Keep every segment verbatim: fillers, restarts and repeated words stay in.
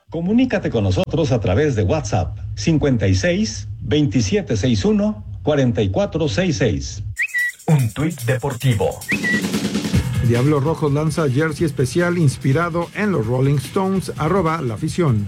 Comunícate con nosotros a través de WhatsApp cincuenta y seis, veintisiete sesenta y uno, cuarenta y cuatro sesenta y seis. Un tuit deportivo. Diablos Rojos lanza jersey especial inspirado en los Rolling Stones, arroba la afición.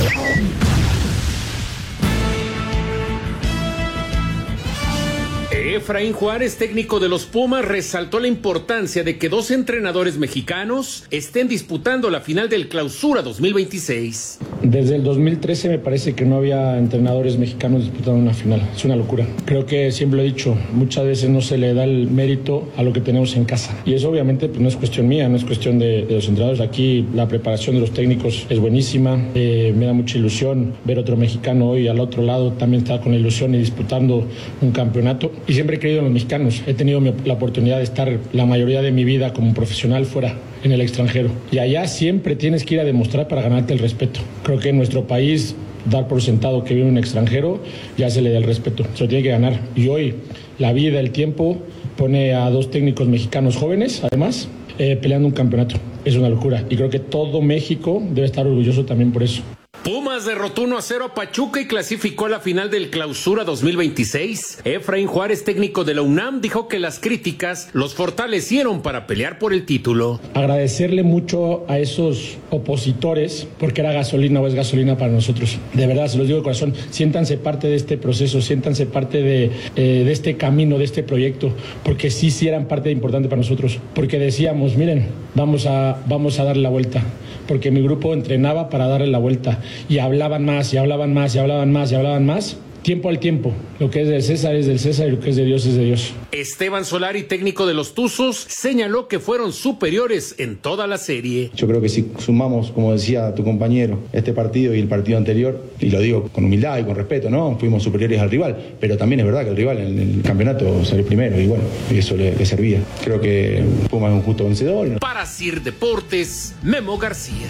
Efraín Juárez, técnico de los Pumas, resaltó la importancia de que dos entrenadores mexicanos estén disputando la final del Clausura dos mil veintiséis. Desde el dos mil trece me parece que no había entrenadores mexicanos disputando una final. Es una locura. Creo que siempre lo he dicho, muchas veces no se le da el mérito a lo que tenemos en casa. Y eso obviamente pues, no es cuestión mía, no es cuestión de, de los entrenadores. Aquí la preparación de los técnicos es buenísima. Eh, me da mucha ilusión ver otro mexicano hoy al otro lado. También está con la ilusión y disputando un campeonato. Y siempre he creído en los mexicanos. He tenido mi, la oportunidad de estar la mayoría de mi vida como profesional fuera, en el extranjero. Y allá siempre tienes que ir a demostrar para ganarte el respeto. Creo que en nuestro país, dar por sentado que viene un extranjero, ya se le da el respeto. Se lo tiene que ganar. Y hoy, la vida, el tiempo, pone a dos técnicos mexicanos jóvenes, además, eh, peleando un campeonato. Es una locura. Y creo que todo México debe estar orgulloso también por eso. Pumas derrotó uno a cero a Pachuca y clasificó a la final del Clausura dos mil veintiséis. Efraín Juárez, técnico de la UNAM, dijo que las críticas los fortalecieron para pelear por el título. Agradecerle mucho a esos opositores, porque era gasolina o es gasolina para nosotros. De verdad, se los digo de corazón, siéntanse parte de este proceso, siéntanse parte de, eh, de este camino, de este proyecto, porque sí, sí eran parte importante para nosotros. Porque decíamos, miren, vamos a, vamos a darle la vuelta. Porque mi grupo entrenaba para darle la vuelta. Y hablaban más, y hablaban más, y hablaban más, y hablaban más. Tiempo al tiempo. Lo que es del César es del César y lo que es de Dios es de Dios. Esteban Solari, técnico de los Tuzos, señaló que fueron superiores en toda la serie. Yo creo que si sumamos, como decía tu compañero, este partido y el partido anterior, y lo digo con humildad y con respeto, ¿no? Fuimos superiores al rival, pero también es verdad que el rival en el campeonato salió primero y bueno, eso le, le servía. Creo que Puma es un justo vencedor. Para Sir Deportes, Memo García.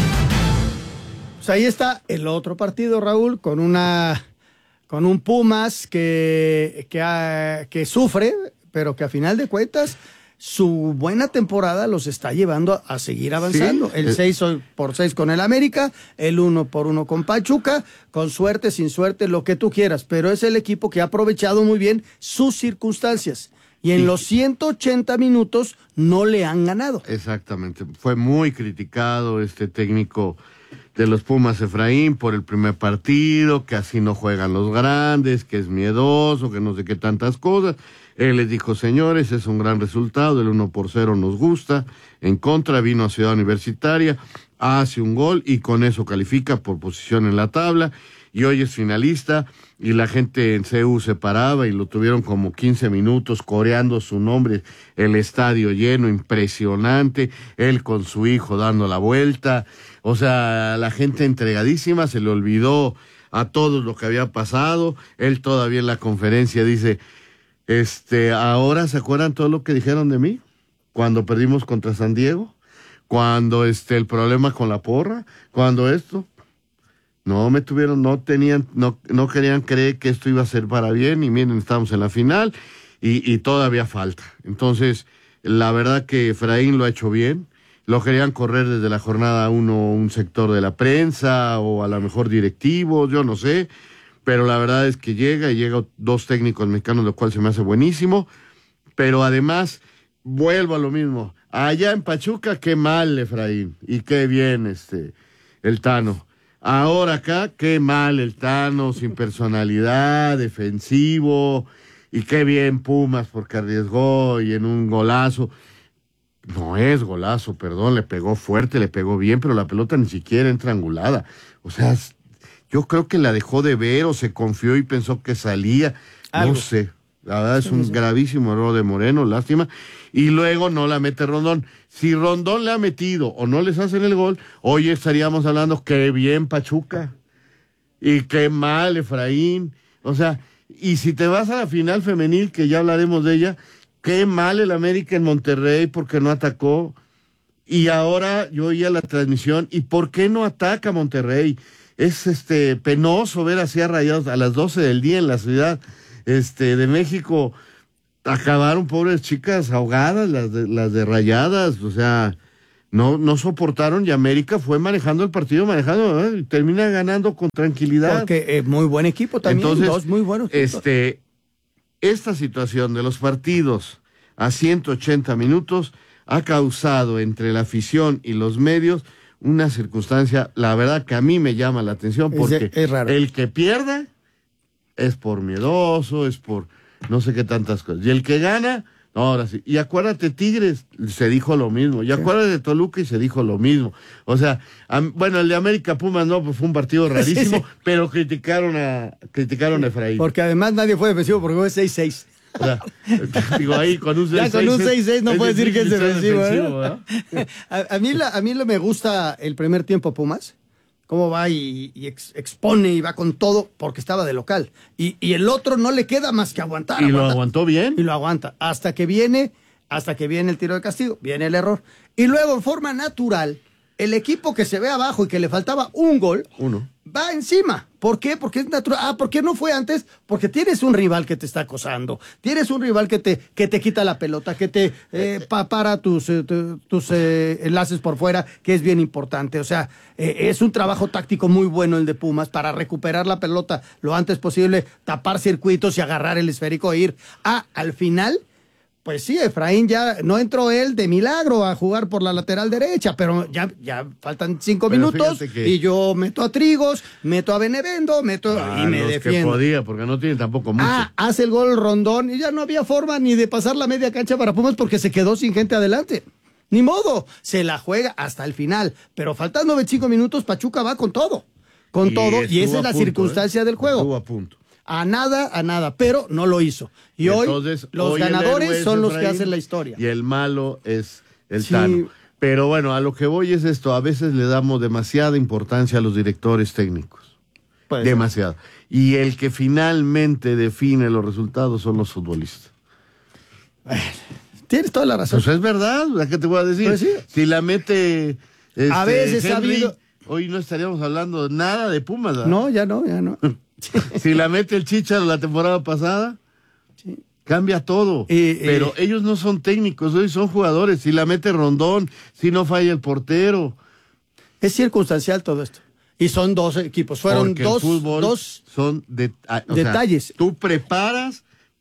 Pues ahí está el otro partido, Raúl, con una... con un Pumas que, que, uh, que sufre, pero que a final de cuentas su buena temporada los está llevando a, a seguir avanzando. Sí, el seis por seis con el América, el uno por uno con Pachuca, con suerte, sin suerte, lo que tú quieras, pero es el equipo que ha aprovechado muy bien sus circunstancias. Y en los ciento ochenta minutos no le han ganado. Exactamente. Fue muy criticado este técnico de los Pumas, Efraín, por el primer partido, que así no juegan los grandes, que es miedoso, que no sé qué tantas cosas. Él les dijo, señores, es un gran resultado, el uno por cero nos gusta. En contra vino a Ciudad Universitaria, hace un gol y con eso califica por posición en la tabla. Y hoy es finalista y la gente en C U se paraba y lo tuvieron como quince minutos coreando su nombre, el estadio lleno, impresionante, él con su hijo dando la vuelta, o sea, la gente entregadísima, se le olvidó a todos lo que había pasado, él todavía en la conferencia dice, este, ahora se acuerdan todo lo que dijeron de mí, cuando perdimos contra San Diego, cuando este, el problema con la porra, cuando esto... No me tuvieron, no tenían, no, no querían creer que esto iba a ser para bien, y miren, estamos en la final, y, y todavía falta. Entonces, la verdad que Efraín lo ha hecho bien, lo querían correr desde la jornada uno un sector de la prensa, o a lo mejor directivos, yo no sé, pero la verdad es que llega, y llega dos técnicos mexicanos, lo cual se me hace buenísimo, pero además, vuelvo a lo mismo, allá en Pachuca, qué mal Efraín, y qué bien este, el Tano. Ahora acá, qué mal el Tano, sin personalidad, defensivo, y qué bien Pumas porque arriesgó y en un golazo. No es golazo, perdón, le pegó fuerte, le pegó bien, pero la pelota ni siquiera entra angulada. O sea, yo creo que la dejó de ver o se confió y pensó que salía. Algo. No sé, la verdad es un gravísimo error de Moreno, lástima. Y luego no la mete Rondón. Si Rondón le ha metido o no les hacen el gol, hoy estaríamos hablando qué bien Pachuca y qué mal Efraín. O sea, y si te vas a la final femenil, que ya hablaremos de ella, qué mal el América en Monterrey porque no atacó. Y ahora yo oía la transmisión, ¿y por qué no ataca Monterrey? Es este penoso ver así a Rayados a las doce del día en la ciudad este de México. Acabaron pobres chicas ahogadas, las de, las de Rayadas, o sea, no, no soportaron y América fue manejando el partido, manejando, ¿eh? Y termina ganando con tranquilidad. Porque es muy buen equipo también, Entonces, dos muy buenos equipos. Este, esta situación de los partidos a ciento ochenta minutos ha causado entre la afición y los medios una circunstancia, la verdad que a mí me llama la atención, porque es, es raro. El que pierde es por miedoso, es por no sé qué tantas cosas. Y el que gana, no, ahora sí. Y acuérdate, Tigres, se dijo lo mismo. Y acuérdate de Toluca y se dijo lo mismo. O sea, a, bueno, el de América Pumas no, pues fue un partido rarísimo, sí, sí. pero criticaron a criticaron a Efraín. Porque además nadie fue defensivo porque fue seis seis. O sea, digo ahí con un seis seis. Ya con un seis seis no puedes decir que es defensivo. defensivo ¿eh? a, a, mí la, a mí me gusta el primer tiempo Pumas, cómo va y, y ex, expone y va con todo porque estaba de local. Y, y el otro no le queda más que aguantar. Y aguanta, lo aguantó bien. Y lo aguanta. Hasta que viene, hasta que viene el tiro de castigo, viene el error. Y luego en forma natural, el equipo que se ve abajo y que le faltaba un gol, uno, va encima. ¿Por qué? Porque es natural. Ah, ¿por qué no fue antes? Porque tienes un rival que te está acosando. Tienes un rival que te, que te quita la pelota, que te eh, pa, para tus, eh, tu, tus eh, enlaces por fuera, que es bien importante. O sea, eh, es un trabajo táctico muy bueno el de Pumas para recuperar la pelota lo antes posible, tapar circuitos y agarrar el esférico e ir. Ah, al final... Pues sí, Efraín ya no entró él de milagro a jugar por la lateral derecha, pero ya, ya faltan cinco pero minutos que... y yo meto a Trigos, meto a Benevendo, meto ah, y me los defiendo. Que podía, porque no tiene tampoco mucho. Ah, hace el gol Rondón y ya no había forma ni de pasar la media cancha para Pumas porque se quedó sin gente adelante. Ni modo, se la juega hasta el final, pero faltando veinticinco minutos Pachuca va con todo, con y todo y esa es la punto, circunstancia ¿eh? del juego. Estuvo a punto. A nada, a nada, pero no lo hizo. Y, y hoy entonces, los hoy ganadores son los Efraín, que hacen la historia. Y el malo es el sí. Tano. Pero bueno, a lo que voy es esto, a veces le damos demasiada importancia a los directores técnicos. Pues demasiado. Sí. Y el que finalmente define los resultados son los futbolistas. Bueno, tienes toda la razón. Pues es verdad, ¿qué te voy a decir? Pues sí. Si la mete este, a veces Henry, ha habido... hoy no estaríamos hablando nada de Pumas, ¿verdad? No, ya no, ya no. Si la mete el Chícharo la temporada pasada, sí. cambia todo. Eh, pero eh, ellos no son técnicos, hoy son jugadores. Si la mete Rondón, si no falla el portero. Es circunstancial todo esto. Y son dos equipos, fueron Porque dos, el fútbol dos son de, o detalles. Sea, tú preparas,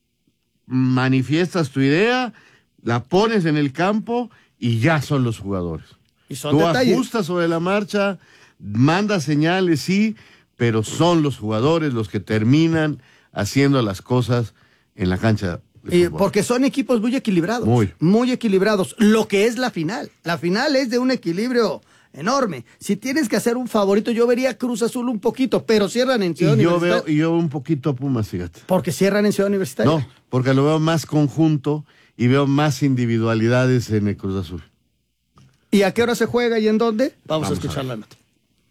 manifiestas tu idea, la pones en el campo y ya son los jugadores. Y son tú detalles. Ajustas sobre la marcha, mandas señales, sí, pero son los jugadores los que terminan haciendo las cosas en la cancha de y porque son equipos muy equilibrados, muy. muy equilibrados, lo que es la final. La final es de un equilibrio enorme. Si tienes que hacer un favorito, yo vería Cruz Azul un poquito, pero cierran en Ciudad y yo Universitaria. Veo, y yo veo un poquito a Pumas, fíjate. Porque cierran en Ciudad Universitaria. No, porque lo veo más conjunto y veo más individualidades en el Cruz Azul. ¿Y a qué hora se juega y en dónde? Vamos, Vamos a escuchar a la nota.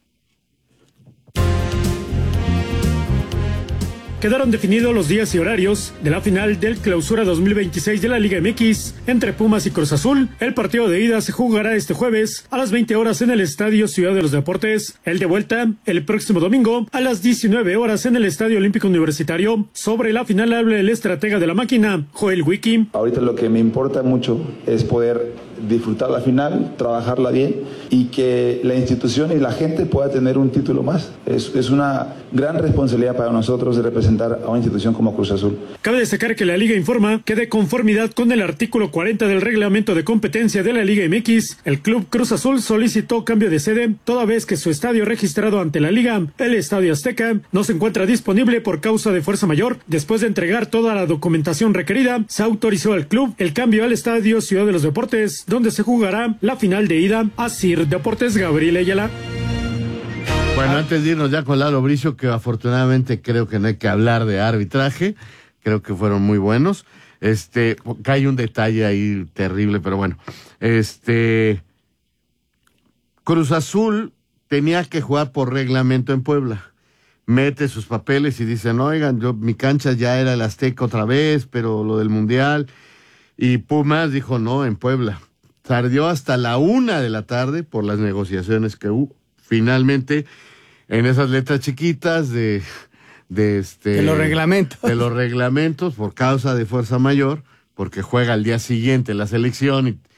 Quedaron definidos los días y horarios de la final del Clausura dos mil veintiséis de la Liga M X entre Pumas y Cruz Azul. El partido de ida se jugará este jueves a las veinte horas en el Estadio Ciudad de los Deportes. El de vuelta el próximo domingo a las diecinueve horas en el Estadio Olímpico Universitario. Sobre la final habla el estratega de la máquina, Joel Wiki. Ahorita lo que me importa mucho es poder disfrutar la final, trabajarla bien y que la institución y la gente pueda tener un título más. Es, es una gran responsabilidad para nosotros de representar a una institución como Cruz Azul. Cabe destacar que la Liga informa que de conformidad con el artículo cuarenta del reglamento de competencia de la Liga M X, el Club Cruz Azul solicitó cambio de sede, toda vez que su estadio registrado ante la Liga, el Estadio Azteca, no se encuentra disponible por causa de fuerza mayor. Después de entregar toda la documentación requerida, se autorizó al club el cambio al Estadio Ciudad de los Deportes, donde se jugará la final de ida. A Sir Deportes, Gabriel Ayala. Bueno, antes de irnos ya con Lalo Bricio, que afortunadamente creo que no hay que hablar de arbitraje, creo que fueron muy buenos. Este, que hay un detalle ahí terrible, pero bueno. Este, Cruz Azul tenía que jugar por reglamento en Puebla. Mete sus papeles y dicen, oigan, yo, mi cancha ya era el Azteca otra vez, pero lo del Mundial. Y Pumas dijo, no, en Puebla. Tardó hasta la una de la tarde por las negociaciones que hubo. Finalmente, en esas letras chiquitas de, de este de los reglamentos. De los reglamentos, por causa de fuerza mayor, porque juega al día siguiente la selección y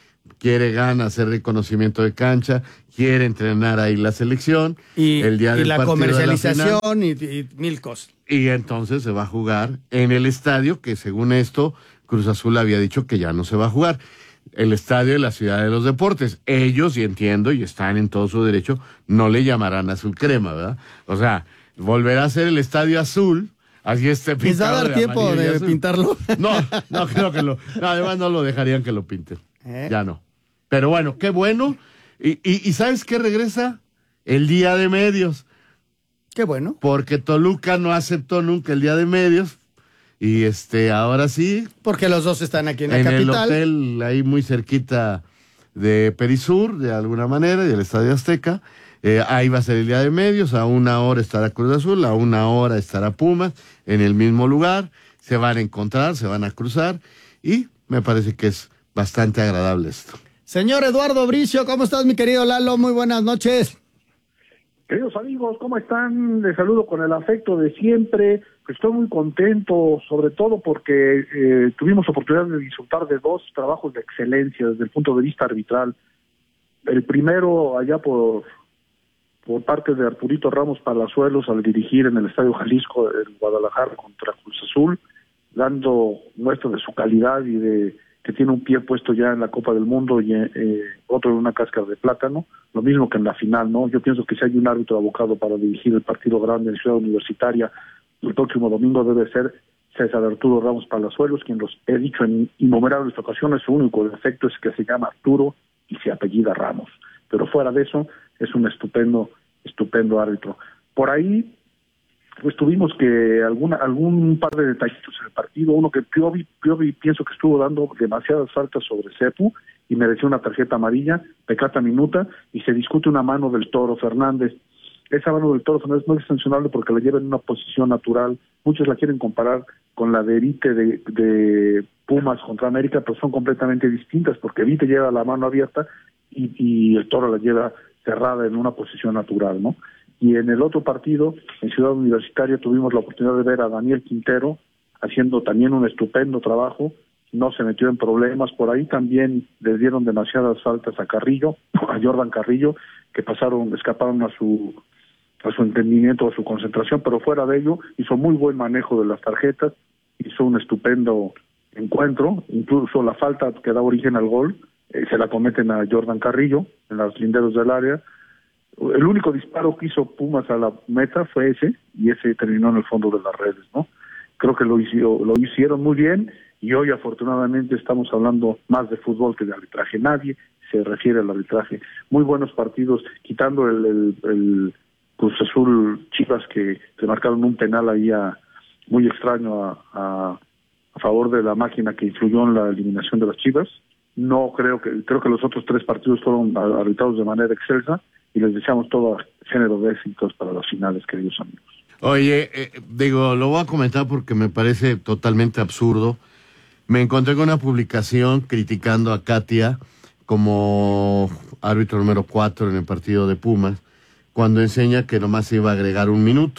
quiere ganar, hacer reconocimiento de cancha, quiere entrenar ahí la selección. Y, el día y del la partido comercialización de la y, y mil cosas. Y entonces se va a jugar en el estadio que según esto Cruz Azul había dicho que ya no se va a jugar. El estadio de la Ciudad de los Deportes. Ellos, y entiendo, y están en todo su derecho, no le llamarán azul crema, ¿verdad? O sea, volverá a ser el estadio azul. Así esté pintado. ¿Les va a dar de tiempo de pintarlo? No, no creo que lo. No, además no lo dejarían que lo pinten. ¿Eh? Ya no. Pero bueno, qué bueno. Y, y, y ¿sabes qué regresa? El Día de Medios. Qué bueno. Porque Toluca no aceptó nunca el Día de Medios. Y este, ahora sí. Porque los dos están aquí en la en capital. En el hotel, ahí muy cerquita de Perisur, de alguna manera, y del Estadio Azteca. Eh, ahí va a ser el Día de Medios, a una hora estará Cruz Azul, a una hora estará Pumas, en el mismo lugar, se van a encontrar, se van a cruzar, y me parece que es bastante agradable esto. Señor Eduardo Bricio, ¿cómo estás, mi querido Lalo? Muy buenas noches. Queridos amigos, ¿cómo están? Les saludo con el afecto de siempre. Estoy muy contento, sobre todo porque eh, tuvimos oportunidad de disfrutar de dos trabajos de excelencia desde el punto de vista arbitral. El primero allá por... por parte de Arturito Ramos Palazuelos al dirigir en el Estadio Jalisco el Guadalajara contra Cruz Azul, dando muestra de su calidad y de que tiene un pie puesto ya en la Copa del Mundo y eh, otro en una cáscara de plátano, lo mismo que en la final, ¿no? Yo pienso que si hay un árbitro abocado para dirigir el partido grande en Ciudad Universitaria el próximo domingo debe ser César Arturo Ramos Palazuelos, quien los he dicho en innumerables ocasiones, su único defecto es que se llama Arturo y se apellida Ramos, pero fuera de eso es un estupendo, estupendo árbitro. Por ahí, pues tuvimos que alguna, algún par de detallitos en el partido, uno que Piovi, Piovi pienso que estuvo dando demasiadas faltas sobre Cepu y mereció una tarjeta amarilla, pecata minuta, y se discute una mano del Toro Fernández. Esa mano del Toro Fernández no es sancionable porque la lleva en una posición natural, muchos la quieren comparar con la de Vite de, de Pumas contra América, pero son completamente distintas porque Vite lleva la mano abierta y, y el Toro la lleva cerrada en una posición natural, ¿no? Y en el otro partido, en Ciudad Universitaria, tuvimos la oportunidad de ver a Daniel Quintero haciendo también un estupendo trabajo, no se metió en problemas, por ahí también le dieron demasiadas faltas a Carrillo, a Jordan Carrillo, que pasaron, escaparon a su a su entendimiento, a su concentración, pero fuera de ello, hizo muy buen manejo de las tarjetas, hizo un estupendo encuentro, incluso la falta que da origen al gol, eh, se la cometen a Jordan Carrillo, en los linderos del área. El único disparo que hizo Pumas a la meta fue ese, y ese terminó en el fondo de las redes, ¿no? Creo que lo, hizo, lo hicieron muy bien, y hoy afortunadamente estamos hablando más de fútbol que de arbitraje. Nadie se refiere al arbitraje. Muy buenos partidos, quitando el, el, el Cruz Azul Chivas, que se marcaron un penal ahí a, muy extraño a, a, a favor de la máquina que influyó en la eliminación de las Chivas. No creo que, creo que los otros tres partidos fueron arbitrados de manera excelsa, y les deseamos todo género de éxitos para las finales, queridos amigos. Oye, eh, digo, lo voy a comentar porque me parece totalmente absurdo. Me encontré con una publicación criticando a Katia como árbitro número cuatro en el partido de Pumas, cuando enseña que nomás se iba a agregar un minuto.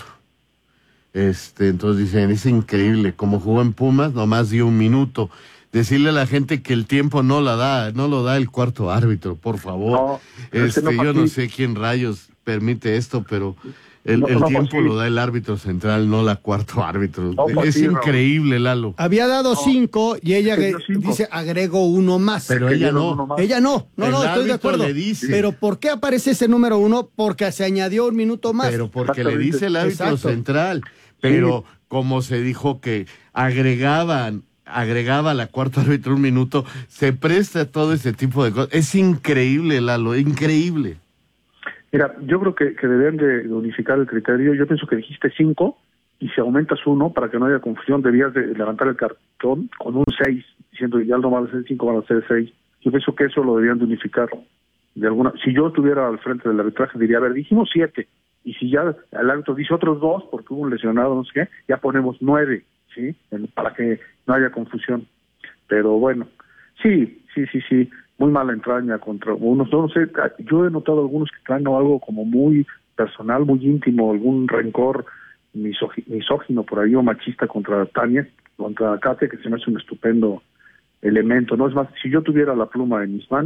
Este, entonces dicen, es increíble, como jugó en Pumas, nomás dio un minuto. Decirle a la gente que el tiempo no la da, no lo da el cuarto árbitro, por favor. No, este, no yo no sé quién rayos permite esto, pero el, no, el no tiempo lo da el árbitro central, no la cuarto árbitro. No es increíble, Lalo. Había dado no, cinco y ella que, dice agrego uno más. Pero ella no. Ella no, no, el no, estoy de acuerdo. Le dice. Pero ¿por qué aparece ese número uno? Porque se añadió un minuto más. Pero porque le dice el árbitro Exacto. central. Pero sí. como se dijo que agregaban agregaba a la cuarta árbitro un minuto, se presta a todo ese tipo de cosas. Es increíble, Lalo, increíble. Mira, yo creo que, que deberían de unificar el criterio. Yo pienso que dijiste cinco, y si aumentas uno, para que no haya confusión, debías de levantar el cartón con un seis, diciendo ya no van a ser cinco, van a ser seis. Yo pienso que eso lo deberían de unificar. De alguna, si yo estuviera al frente del arbitraje, diría, a ver, dijimos siete, y si ya el árbitro dice otros dos, porque hubo un lesionado, no sé qué, ya ponemos nueve, ¿sí? Para que no haya confusión. Pero bueno, sí, sí, sí, sí, muy mala entraña contra unos, no sé, yo he notado algunos que traen algo como muy personal, muy íntimo, algún rencor misógino por ahí o machista contra Tania, contra Katia, que se me hace un estupendo elemento, ¿no? Es más, si yo tuviera la pluma en mis manos,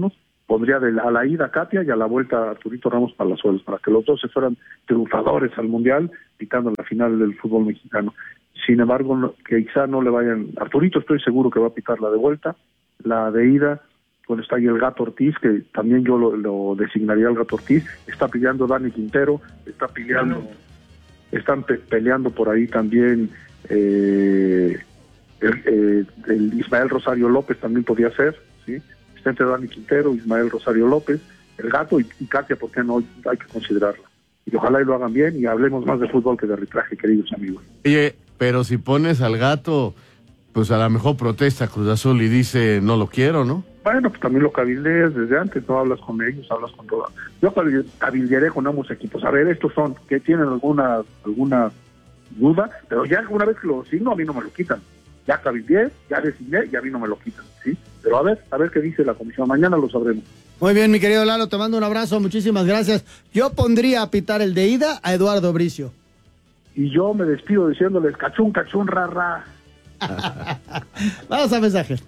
pondría de la, a la ida a Katia y a la vuelta a Arturito Ramos Palazuelos, para que los dos se fueran triunfadores al Mundial, pitando la final del fútbol mexicano. Sin embargo, no, que quizá no le vayan... Arturito estoy seguro que va a pitar la de vuelta, la de ida, pues está ahí el Gato Ortiz, que también yo lo, lo designaría el Gato Ortiz, está peleando Dani Quintero, está peleando, están pe peleando por ahí también eh, el, eh, el Ismael Rosario López, también podría ser, ¿sí? Está entre Dani Quintero, Ismael Rosario López, el Gato y, y Katia, ¿por qué no? Hay que considerarla. Y ojalá y lo hagan bien y hablemos más de fútbol que de arbitraje, queridos amigos. Oye, pero si pones al Gato, pues a lo mejor protesta Cruz Azul y dice, no lo quiero, ¿no? Bueno, pues también lo cabildeas desde antes, no hablas con ellos, hablas con toda. Yo cabildearé con ambos equipos. A ver, estos son, que tienen alguna alguna duda, pero ya una vez que lo signo, a mí no me lo quitan. Ya cabildeé, ya designé y a mí no me lo quitan, ¿sí? Pero a ver, a ver qué dice la comisión. Mañana lo sabremos. Muy bien, mi querido Lalo, te mando un abrazo, muchísimas gracias. Yo pondría a pitar el de ida a Eduardo Bricio. Y yo me despido diciéndoles cachún, cachún, ra, ra. Vamos a mensajes.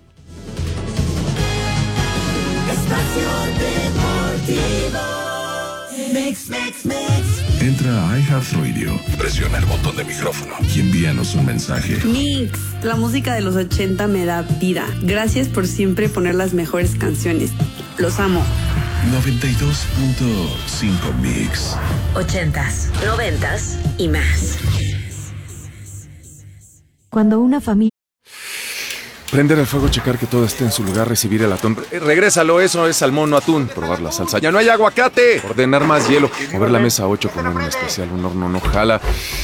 Espacio Deportivo. Mix, mix, mix. Entra a iHeartRadio, presiona el botón de micrófono y envíanos un mensaje. Mix, la música de los ochenta me da vida. Gracias por siempre poner las mejores canciones. Los amo. noventa y dos punto cinco Mix. Ochentas, noventas y más. Cuando una familia... Prender el fuego, checar que todo esté en su lugar, recibir el atún. Eh, regrésalo, eso es salmón, no atún. Probar la salsa. ¡Ya no hay aguacate! Ordenar más hielo. Mover la mesa ocho, poner un especial, un horno no jala.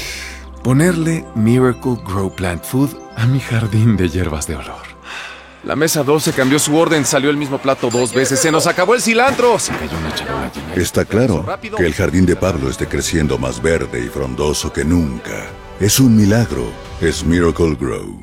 Ponerle Miracle Grow Plant Food a mi jardín de hierbas de olor. La mesa doce cambió su orden, salió el mismo plato dos veces. ¡Se nos acabó el cilantro! Se cayó una charola llena. Está claro que el jardín de Pablo esté creciendo más verde y frondoso que nunca. Es un milagro. Es Miracle Grow.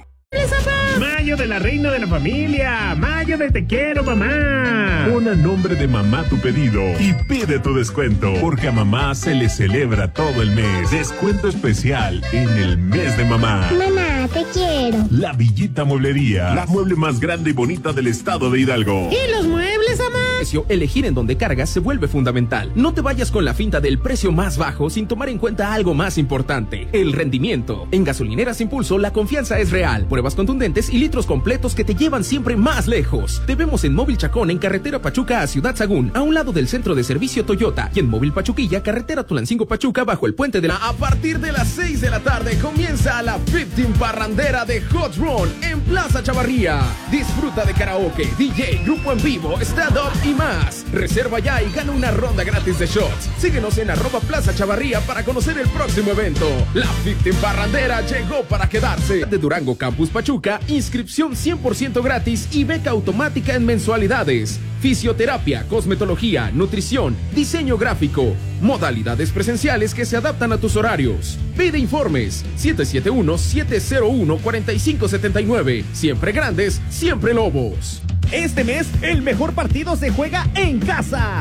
Mayo de la reina de la familia. Mayo de te quiero, mamá. Pon a nombre de mamá tu pedido y pide tu descuento, porque a mamá se le celebra todo el mes. Descuento especial en el mes de mamá. Mamá, te quiero. La Villita Mueblería, la mueble más grande y bonita del estado de Hidalgo. ¿Y los muebles, mamá? Elegir en dónde cargas se vuelve fundamental. No te vayas con la finta del precio más bajo sin tomar en cuenta algo más importante: el rendimiento. En Gasolineras Impulso la confianza es real. Pruebas contundentes y litros completos que te llevan siempre más lejos. Te vemos en Móvil Chacón, en carretera Pachuca a Ciudad Sagún, a un lado del centro de servicio Toyota, y en Móvil Pachuquilla, carretera Tulancingo Pachuca, bajo el puente de la... A partir de las seis de la tarde comienza la quince parrandera de Hot Run en Plaza Chavarría. Disfruta de karaoke, D J, grupo en vivo, stand-up y más. Reserva ya y gana una ronda gratis de shots. Síguenos en arroba Plaza Chavarría para conocer el próximo evento. La quince parrandera llegó para quedarse. De Durango Campus Pachuca, inscripción cien por ciento gratis y beca automática en mensualidades. Fisioterapia, cosmetología, nutrición, diseño gráfico. Modalidades presenciales que se adaptan a tus horarios. Pide informes siete siete uno, siete cero uno, cuatro cinco siete nueve. Siempre grandes, siempre lobos. Este mes, el mejor partido se juega en casa.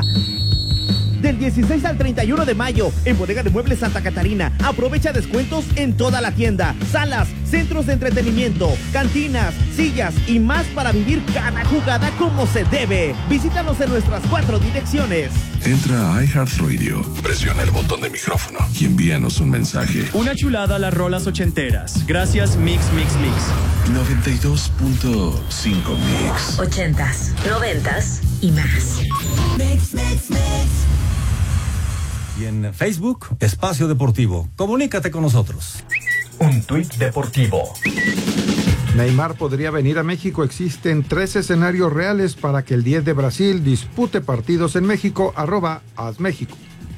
Del dieciséis al treinta y uno de mayo, en Bodega de Muebles Santa Catarina, aprovecha descuentos en toda la tienda. Salas, centros de entretenimiento, cantinas, sillas y más para vivir cada jugada como se debe. Visítanos en nuestras cuatro direcciones. Entra a iHeartRadio, presiona el botón de micrófono y envíanos un mensaje. Una chulada a las rolas ochenteras. Gracias, Mix, Mix, Mix. noventa y dos punto cinco Mix. Ochentas, noventas y más. Mix, mix, mix. Y en Facebook, Espacio Deportivo. Comunícate con nosotros. Un tuit deportivo. Neymar podría venir a México. Existen tres escenarios reales para que el diez de Brasil dispute partidos en México. Arroba Hazméxico.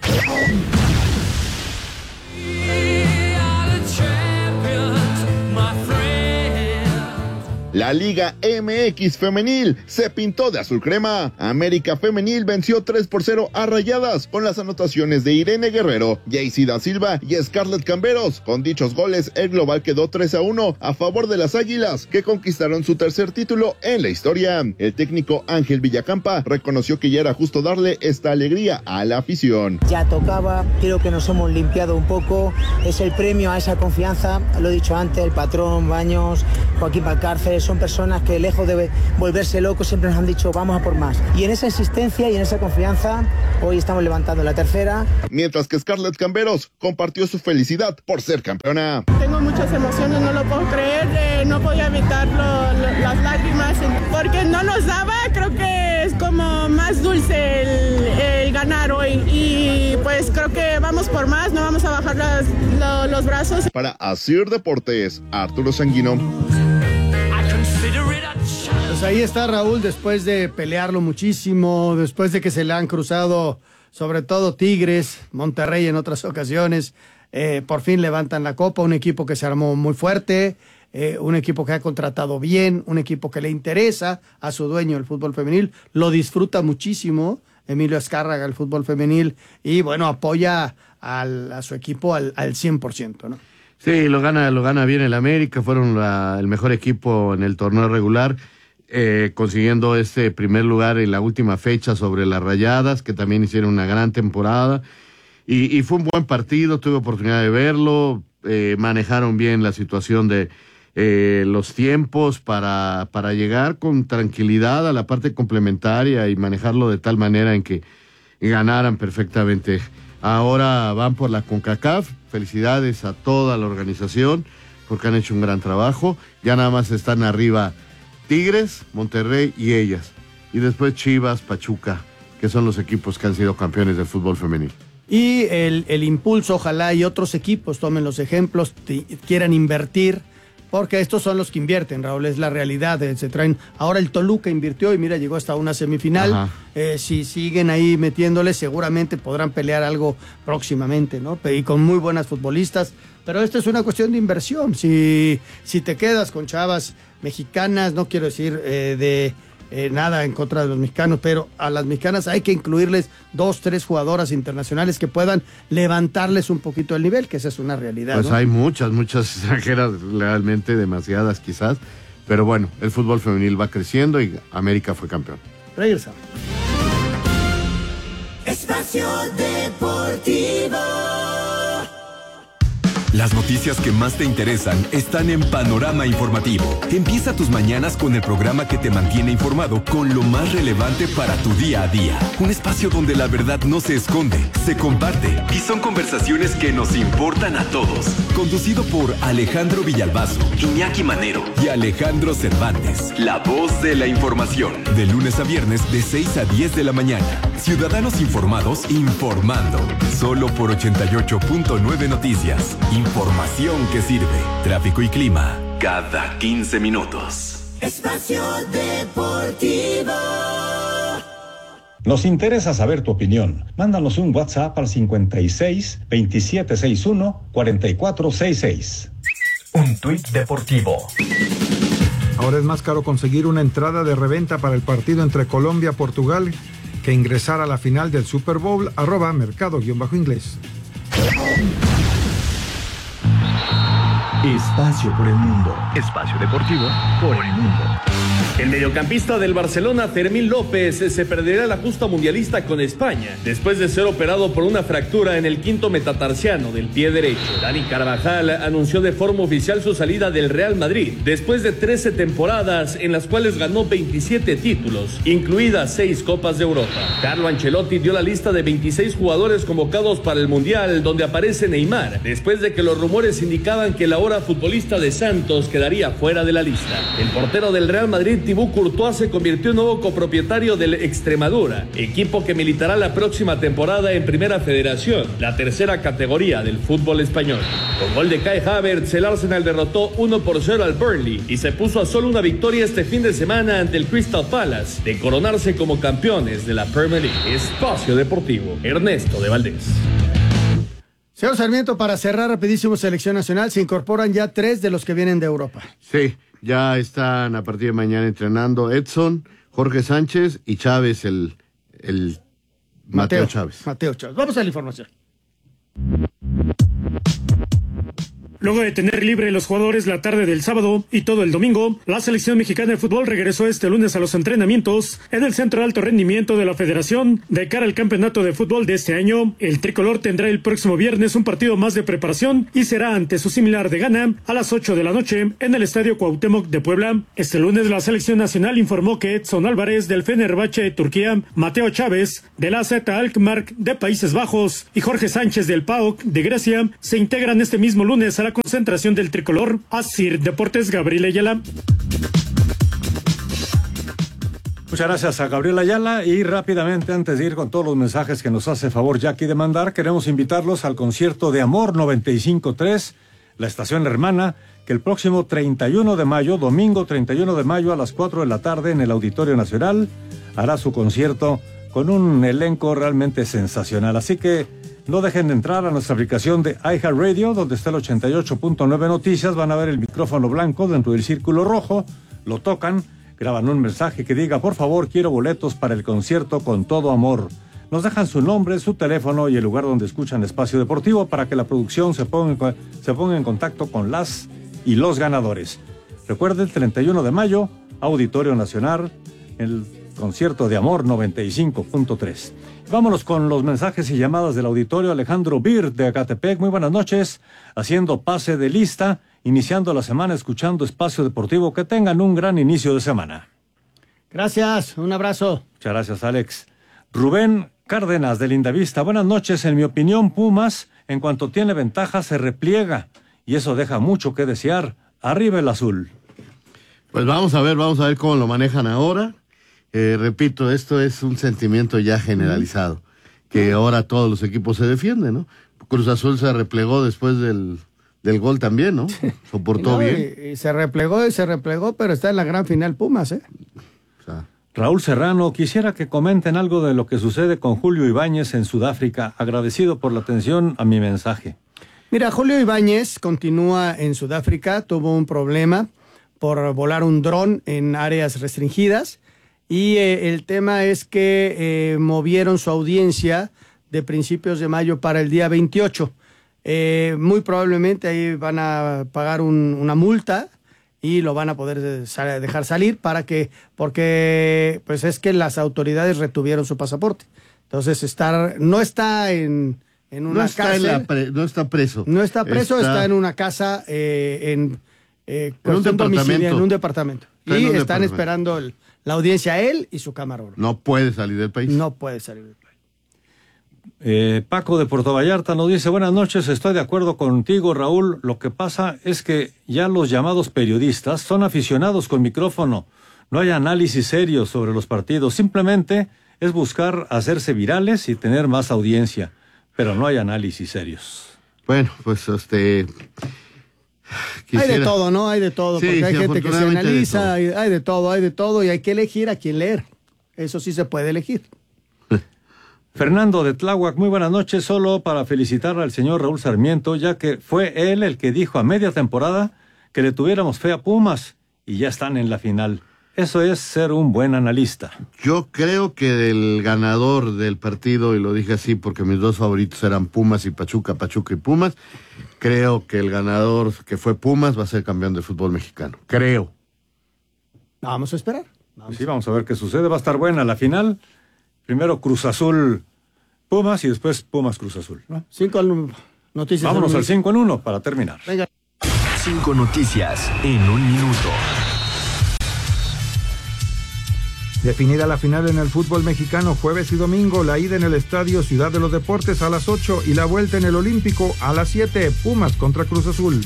La Liga M X Femenil se pintó de azul crema. América Femenil venció tres por cero a Rayadas con las anotaciones de Irene Guerrero, Jaycee da Silva y Scarlett Camberos. Con dichos goles, el global quedó tres a uno a favor de las Águilas, que conquistaron su tercer título en la historia. El técnico Ángel Villacampa reconoció que ya era justo darle esta alegría a la afición. Ya tocaba, creo que nos hemos limpiado un poco. Es el premio a esa confianza, lo he dicho antes, el patrón, Baños, Joaquín Valcárcel, son personas que lejos de volverse locos siempre nos han dicho vamos a por más. Y en esa insistencia y en esa confianza hoy estamos levantando la tercera. Mientras que Scarlett Camberos compartió su felicidad por ser campeona. Tengo muchas emociones, no lo puedo creer, eh, no podía evitar lo, lo, las lágrimas porque no nos daba, creo que es como más dulce el, el ganar hoy y pues creo que vamos por más, no vamos a bajar las, lo, los brazos. Para Asir Deportes, Arturo Sanguino. Pues ahí está Raúl, después de pelearlo muchísimo, después de que se le han cruzado sobre todo Tigres, Monterrey en otras ocasiones, eh, por fin levantan la copa, un equipo que se armó muy fuerte, eh, un equipo que ha contratado bien, un equipo que le interesa a su dueño el fútbol femenil, lo disfruta muchísimo Emilio Azcárraga el fútbol femenil y bueno, apoya al, a su equipo al, al cien por ciento, ¿no? Sí, lo gana, lo gana bien el América, fueron la, el mejor equipo en el torneo regular, eh, consiguiendo este primer lugar en la última fecha sobre las Rayadas, que también hicieron una gran temporada, y, y fue un buen partido, tuve oportunidad de verlo, eh, manejaron bien la situación de eh, los tiempos para, para llegar con tranquilidad a la parte complementaria y manejarlo de tal manera en que ganaran perfectamente. Ahora van por la CONCACAF, felicidades a toda la organización porque han hecho un gran trabajo, ya nada más están arriba Tigres, Monterrey y ellas, y después Chivas, Pachuca, que son los equipos que han sido campeones del fútbol femenil. Y el, el impulso, ojalá y otros equipos tomen los ejemplos, t- quieran invertir, porque estos son los que invierten, Raúl, es la realidad, eh, se traen, ahora el Toluca invirtió y mira, llegó hasta una semifinal, eh, si siguen ahí metiéndole, seguramente podrán pelear algo próximamente, ¿no? Y con muy buenas futbolistas, pero esto es una cuestión de inversión, si, si te quedas con chavas mexicanas, no quiero decir eh, de eh, nada en contra de los mexicanos, pero a las mexicanas hay que incluirles dos, tres jugadoras internacionales que puedan levantarles un poquito el nivel, que esa es una realidad. Pues ¿no? hay muchas, muchas extranjeras, realmente demasiadas quizás, pero bueno, el fútbol femenil va creciendo y América fue campeón. Regresamos. Espacio Deportivo. Las noticias que más te interesan están en Panorama Informativo. Empieza tus mañanas con el programa que te mantiene informado con lo más relevante para tu día a día. Un espacio donde la verdad no se esconde, se comparte y son conversaciones que nos importan a todos. Conducido por Alejandro Villalbazo, Iñaki Manero y Alejandro Cervantes. La voz de la información. De lunes a viernes de seis a diez de la mañana. Ciudadanos informados informando. Solo por ochenta y ocho punto nueve Noticias. Información que sirve. Tráfico y clima cada quince minutos. Espacio Deportivo. Nos interesa saber tu opinión. Mándanos un WhatsApp al cincuenta y seis, veintisiete sesenta y uno, cuarenta y cuatro sesenta y seis. Un tuit deportivo. Ahora es más caro conseguir una entrada de reventa para el partido entre Colombia y Portugal que ingresar a la final del Super Bowl. Arroba mercado-inglés. Espacio por el mundo. Espacio deportivo por el mundo. El mediocampista del Barcelona, Fermín López, se perderá la justa mundialista con España, después de ser operado por una fractura en el quinto metatarsiano del pie derecho. Dani Carvajal anunció de forma oficial su salida del Real Madrid, después de trece temporadas en las cuales ganó veintisiete títulos, incluidas seis Copas de Europa. Carlo Ancelotti dio la lista de veintiséis jugadores convocados para el Mundial, donde aparece Neymar, después de que los rumores indicaban que el ahora futbolista de Santos quedaría fuera de la lista. El portero del Real Madrid, Thibaut Courtois, se convirtió en nuevo copropietario del Extremadura, equipo que militará la próxima temporada en Primera Federación, la tercera categoría del fútbol español. Con gol de Kai Havertz, el Arsenal derrotó uno por cero al Burnley y se puso a solo una victoria este fin de semana ante el Crystal Palace de coronarse como campeones de la Premier League. Espacio Deportivo, Ernesto de Valdés. Señor Sarmiento, para cerrar rapidísimo Selección Nacional, se incorporan ya tres de los que vienen de Europa. Sí, ya están a partir de mañana entrenando Edson, Jorge Sánchez y Chávez, el, el Mateo, Mateo Chávez. Mateo Chávez. Vamos a la información. Luego de tener libre los jugadores la tarde del sábado y todo el domingo, la selección mexicana de fútbol regresó este lunes a los entrenamientos en el Centro de Alto Rendimiento de la Federación de cara al campeonato de fútbol de este año. El tricolor tendrá el próximo viernes un partido más de preparación y será ante su similar de Ghana a las ocho de la noche en el Estadio Cuauhtémoc de Puebla. Este lunes la selección nacional informó que Edson Álvarez del Fenerbahce de Turquía, Mateo Chávez del A Z Alkmaar de Países Bajos y Jorge Sánchez del P A O K de Grecia se integran este mismo lunes a la concentración del tricolor. Asir Deportes, Gabriel Ayala. Muchas gracias a Gabriel Ayala y rápidamente, antes de ir con todos los mensajes que nos hace favor Jackie de mandar, queremos invitarlos al concierto de Amor noventa y cinco punto tres, la estación hermana, que el próximo treinta y uno de mayo, domingo treinta y uno de mayo a las cuatro de la tarde en el Auditorio Nacional, hará su concierto con un elenco realmente sensacional. Así que no dejen de entrar a nuestra aplicación de iHeartRadio, donde está el ochenta y ocho punto nueve Noticias, van a ver el micrófono blanco dentro del círculo rojo, lo tocan, graban un mensaje que diga, por favor, quiero boletos para el concierto con todo amor. Nos dejan su nombre, su teléfono y el lugar donde escuchan Espacio Deportivo para que la producción se ponga, se ponga en contacto con las y los ganadores. Recuerden, treinta y uno de mayo, Auditorio Nacional, el concierto de Amor noventa y cinco punto tres. Vámonos con los mensajes y llamadas del auditorio. Alejandro Bir de Acatepec, muy buenas noches, haciendo pase de lista, iniciando la semana escuchando Espacio Deportivo. Que tengan un gran inicio de semana. Gracias, un abrazo. Muchas gracias, Alex. Rubén Cárdenas de Lindavista, buenas noches. En mi opinión, Pumas, en cuanto tiene ventaja, se repliega y eso deja mucho que desear. Arriba el azul. Pues vamos a ver, vamos a ver cómo lo manejan ahora. Eh, repito, esto es un sentimiento ya generalizado, que ahora todos los equipos se defienden, ¿no? Cruz Azul se replegó después del, del gol también, ¿no? Soportó no, bien. Y, y se replegó y se replegó, pero está en la gran final Pumas, ¿eh? O sea, Raúl Serrano, quisiera que comenten algo de lo que sucede con Julio Ibáñez en Sudáfrica. Agradecido por la atención a mi mensaje. Mira, Julio Ibáñez continúa en Sudáfrica, tuvo un problema por volar un dron en áreas restringidas. Y eh, el tema es que eh, movieron su audiencia de principios de mayo para el día veintiocho. Eh, muy probablemente ahí van a pagar un, una multa y lo van a poder sal- dejar salir para que, porque pues es que las autoridades retuvieron su pasaporte. Entonces estar, no está en, en una no está cárcel. En la pre- no está preso. No está preso, está, está en una casa, eh, en, eh, en un departamento. En un departamento. Está y en un están departamento. esperando el, la audiencia a él y su camarógrafo. No puede salir del país. No puede salir del país. Eh, Paco de Puerto Vallarta nos dice, buenas noches, estoy de acuerdo contigo, Raúl. Lo que pasa es que ya los llamados periodistas son aficionados con micrófono. No hay análisis serio sobre los partidos. Simplemente es buscar hacerse virales y tener más audiencia. Pero no hay análisis serios. Bueno, pues este... Quisiera... Hay de todo, ¿no? Hay de todo, Sí, porque hay sí, gente que se afortunadamente analiza, hay hay, hay de todo, hay de todo, y hay que elegir a quién leer. Eso sí se puede elegir. Fernando de Tláhuac, muy buenas noches, solo para felicitar al señor Raúl Sarmiento, ya que fue él el que dijo a media temporada que le tuviéramos fe a Pumas, y ya están en la final. Eso es ser un buen analista. Yo creo que el ganador del partido, y lo dije así porque mis dos favoritos eran Pumas y Pachuca, Pachuca y Pumas, creo que el ganador que fue Pumas va a ser campeón del fútbol mexicano. Creo. Vamos a esperar. Vamos. Sí, vamos a ver qué sucede. Va a estar buena la final. Primero Cruz Azul Pumas y después Pumas Cruz Azul, ¿no? Cinco noticias. Vámonos al cinco en uno para terminar. Venga. Cinco noticias en un minuto. Definida la final en el fútbol mexicano, jueves y domingo, la ida en el Estadio Ciudad de los Deportes a las ocho y la vuelta en el Olímpico a las siete, Pumas contra Cruz Azul.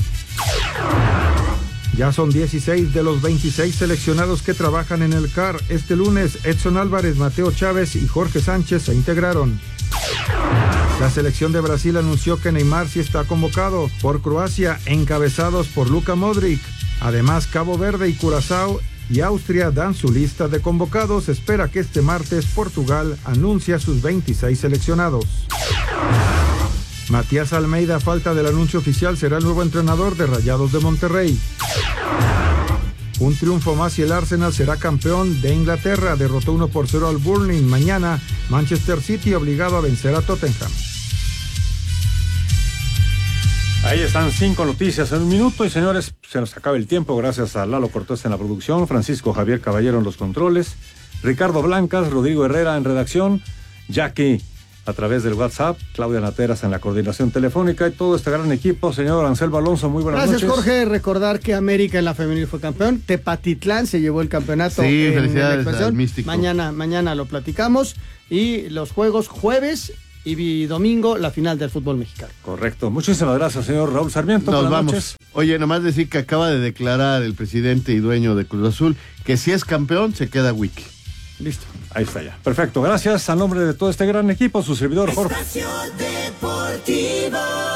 Ya son dieciséis de los veintiséis seleccionados que trabajan en el C A R. Este lunes, Edson Álvarez, Mateo Chávez y Jorge Sánchez se integraron. La selección de Brasil anunció que Neymar sí está convocado por Croacia, encabezados por Luka Modric. Además, Cabo Verde y Curazao y Austria dan su lista de convocados. Se espera que este martes Portugal anuncie a sus veintiséis seleccionados. Matías Almeida, a falta del anuncio oficial, será el nuevo entrenador de Rayados de Monterrey. Un triunfo más y el Arsenal será campeón de Inglaterra. Derrotó uno por cero al Burnley. Mañana, Manchester City obligado a vencer a Tottenham. Ahí están cinco noticias en un minuto y señores, se nos acaba el tiempo gracias a Lalo Cortés en la producción, Francisco Javier Caballero en los controles, Ricardo Blancas, Rodrigo Herrera en redacción, Jackie a través del WhatsApp, Claudia Nateras en la coordinación telefónica y todo este gran equipo. Señor Anselmo Alonso, muy buenas Gracias, noches. Gracias, Jorge. Recordar que América en la femenil fue campeón. Tepatitlán se llevó el campeonato. Sí, en felicidades en al Místico. Mañana, mañana lo platicamos. Y los juegos jueves y domingo, la final del fútbol mexicano. Correcto. Muchísimas gracias, señor Raúl Sarmiento. Nos buenas vamos. Noches. Oye, nomás decir que acaba de declarar el presidente y dueño de Cruz Azul que si es campeón se queda Wiki. Listo, ahí está ya. Perfecto, gracias a nombre de todo este gran equipo, su servidor Jorge. Espacio Deportivo.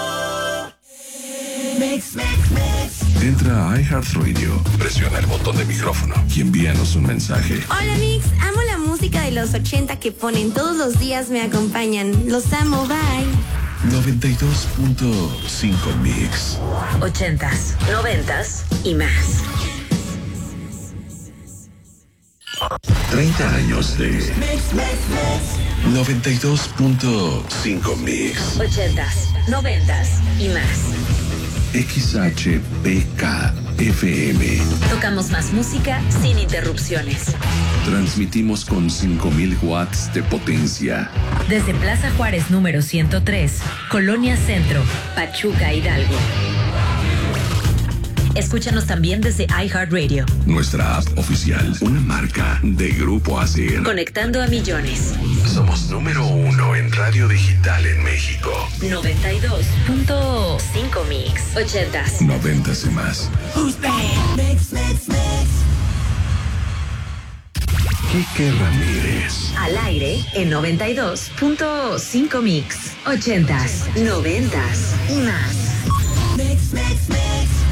Mix, mix, mix. Entra a iHeartRadio, presiona el botón de micrófono y envíanos un mensaje. Hola Mix, amo la música de los ochenta que ponen todos los días, me acompañan. Los amo, bye. noventa y dos punto cinco Mix. Ochentas, noventas y más. treinta años de Mix, mix, mix. noventa y dos punto cinco Mix. Ochentas, noventas y más. X H P K F M. Tocamos más música sin interrupciones. Transmitimos con cinco mil watts de potencia. Desde Plaza Juárez número ciento tres, Colonia Centro, Pachuca, Hidalgo. Escúchanos también desde iHeartRadio. Nuestra app oficial, una marca de Grupo Asir. Conectando a millones. Somos número uno en radio digital en México. noventa y dos punto cinco Mix. Ochentas. Noventas y más. Who's that? Mix, mix, mix. Quique Ramírez. Al aire en noventa y dos punto cinco Mix. Ochentas, noventas y más. Mix, mix, mix.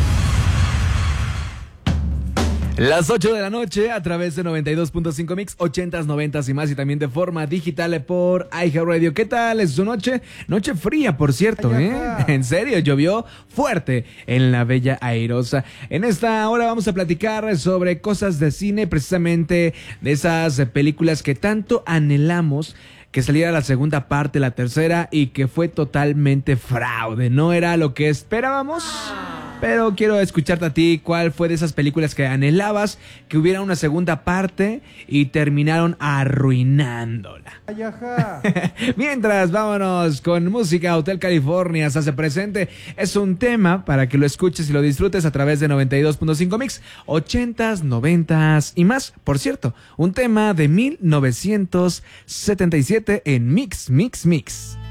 Las ocho de la noche a través de noventa y dos punto cinco Mix, ochentas, noventas y más, y también de forma digital por iHeartRadio. ¿Qué tal es su noche? Noche fría, por cierto, ¿eh? En serio, llovió fuerte en la Bella Airosa. En esta hora vamos a platicar sobre cosas de cine, precisamente de esas películas que tanto anhelamos que saliera la segunda parte, la tercera, y que fue totalmente fraude. No era lo que esperábamos. Pero quiero escucharte a ti, ¿cuál fue de esas películas que anhelabas que hubiera una segunda parte y terminaron arruinándola? Mientras, vámonos con música. Hotel California se hace presente. Es un tema para que lo escuches y lo disfrutes a través de noventa y dos punto cinco Mix, ochentas, noventas y más. Por cierto, un tema de mil novecientos setenta y siete en Mix, Mix, Mix.